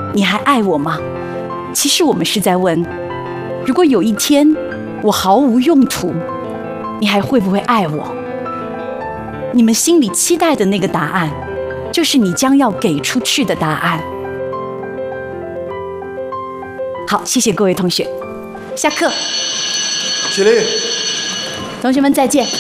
你还爱我吗？其实我们是在问，如果有一天我毫无用途，你还会不会爱我？你们心里期待的那个答案，就是你将要给出去的答案。好，谢谢各位同学，下课。 起立。 同学们再见。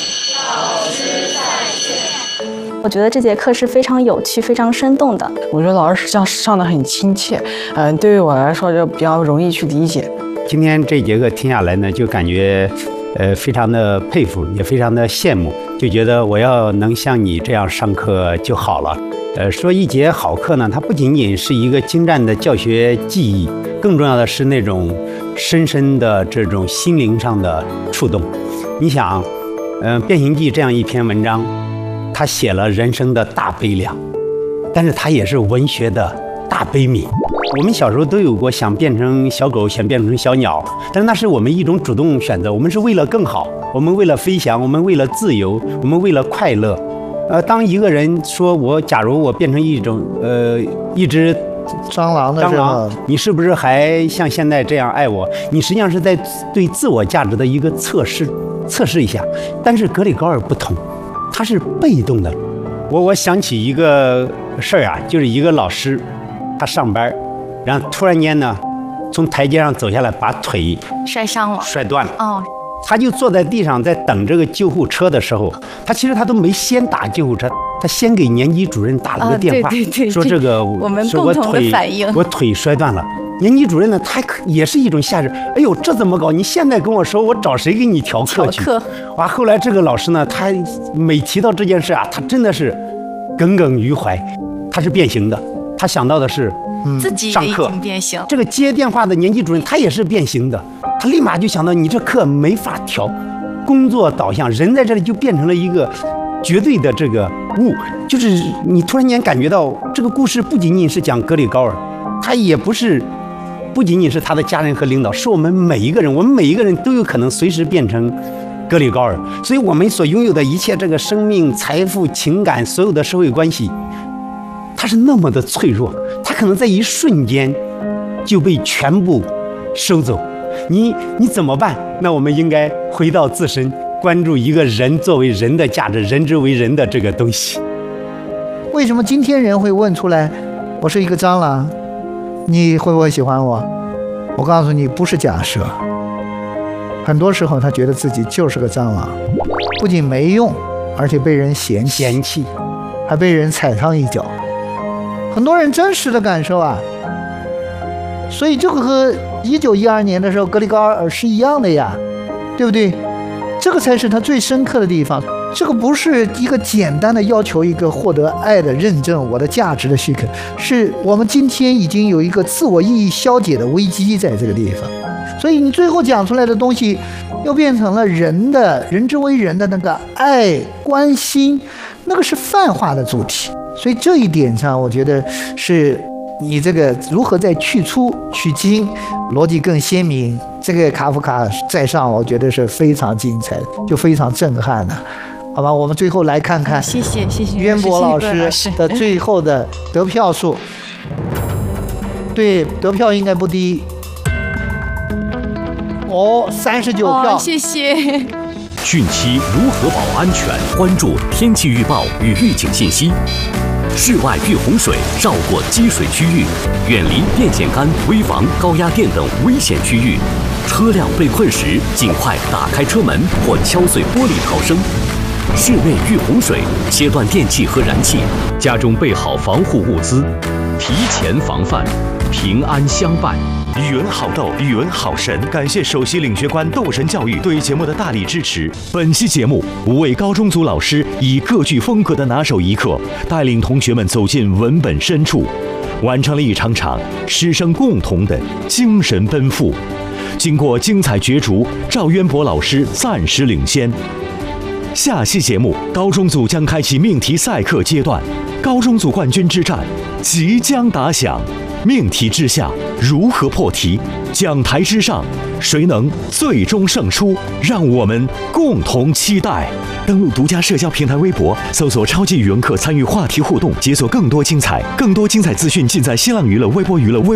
我觉得这节课是非常有趣、非常生动的。 我觉得老师上得很亲切，对于我来说就比较容易去理解。 今天这节课听下来呢，就感觉非常的佩服，也非常的羡慕，就觉得我要能像你这样上课就好了。说一节好课呢，它不仅仅是一个精湛的教学技艺，更重要的是那种深深的这种心灵上的触动。你想，《变形记》这样一篇文章，他写了人生的大悲凉，但是他也是文学的大悲悯。我们小时候都有过想变成小狗，想变成小鸟，但是那是我们一种主动选择，我们是为了更好，我们为了飞翔，我们为了自由，我们为了快乐。当一个人说假如我变成一只蟑螂的时候， 你是不是还像现在这样爱我？你实际上是在对自我价值的一个测试一下。但是格里高尔不同，他是被动的。我想起一个事儿啊，就是一个老师，他上班，然后突然间呢，从台阶上走下来，把腿摔断了。哦。他就坐在地上，在等这个救护车的时候，他其实都没先打救护车，他先给年级主任打了个电话， 对， 说这个我们共同的反应， 我腿摔断了。年级主任呢，他也是一种下旨，哎呦，这怎么搞？你现在跟我说，我找谁给你调课去？哇，后来这个老师呢，他每提到这件事啊，他真的是耿耿于怀，他是变形的，他想到的是自己上课已经变形。 这个接电话的年级主任他也是变形的，他立马就想到你这课没法调，工作导向，人在这里就变成了一个绝对的这个物，就是你突然间感觉到这个故事不仅仅是讲格里高尔，他也不仅仅是他的家人和领导，是我们每一个人，我们每一个人都有可能随时变成格里高尔，所以我们所拥有的一切这个生命、财富、情感，所有的社会关系，它是那么的脆弱，它可能在一瞬间就被全部收走。你怎么办？那我们应该回到自身，关注一个人作为人的价值，人之为人的这个东西。 为什么今天人会问出来，我是一个蟑螂，你会不会喜欢我？我告诉你，不是假设。很多时候他觉得自己就是个蟑螂，不仅没用，而且被人嫌弃，还被人踩上一脚。很多人真实的感受啊，所以这个和1912年的时候格里高尔是一样的呀，对不对？这个才是他最深刻的地方。这个不是一个简单的要求一个获得爱的认证，我的价值的许可，是我们今天已经有一个自我意义消解的危机在这个地方。所以你最后讲出来的东西又变成了人之为人的那个爱关心，那个是泛化的主题。所以这一点上我觉得是你这个如何在去粗取精，逻辑更鲜明，这个卡夫卡在上我觉得是非常精彩，就非常震撼的。好吧，我们最后来看看谢谢渊博老师的最后的得票数。对，得票应该不低，39票。 谢谢。 汛期如何保安全？关注天气预报与预警信息。室外遇洪水，绕过积水区域，远离电线杆、危房、高压电等危险区域。车辆被困时，尽快打开车门或敲碎玻璃逃生。室内遇洪水，切断电器和燃气，家中备好防护物资，提前防范，平安相伴。 语文好豆，语文好神，感谢首席领学官豆神教育对节目的大力支持。本期节目，5位高中组老师以各具风格的拿手一课，带领同学们走进文本深处，完成了一场场师生共同的精神奔赴。经过精彩角逐，赵渊博老师暂时领先。下期节目，高中组将开启命题赛课阶段，高中组冠军之战即将打响。命题之下，如何破题？讲台之上，谁能最终胜出？让我们共同期待。登录独家社交平台微博，搜索超级语文课，参与话题互动，解锁更多精彩资讯尽在新浪娱乐、微博娱乐、